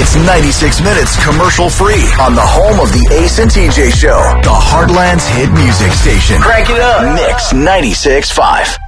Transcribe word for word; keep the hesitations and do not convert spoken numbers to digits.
It's ninety-six minutes commercial free on the home of the Ace and T J Show, the Heartland's hit music station. Crank it up. Mix ninety-six point five.